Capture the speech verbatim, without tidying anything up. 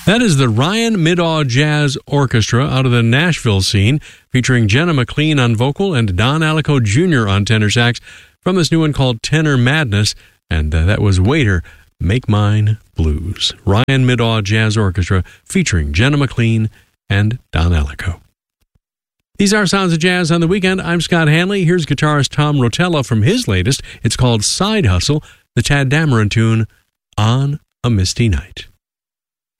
That is the Ryan Middaugh Jazz Orchestra out of the Nashville scene, featuring Jenna McLean on vocal and Don Alico Junior on tenor sax, from this new one called Tenor Madness, and uh, that was Waiter, Make Mine Blues. Ryan Middaugh Jazz Orchestra featuring Jenna McLean and Don Alico. These are Sounds of Jazz on the Weekend. I'm Scott Hanley. Here's guitarist Tom Rotella from his latest. It's called Side Hustle, the Tad Dameron tune, On a Misty Night.